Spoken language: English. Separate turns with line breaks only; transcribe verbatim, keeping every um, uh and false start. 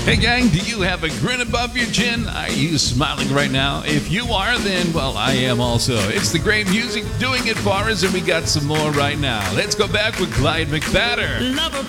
Hey gang, do you have a grin above your chin? Are you smiling right now? If you are, then, well, I am also. It's the great music doing it for us, and we got some more right now. Let's go back with Clyde McFadder.
Love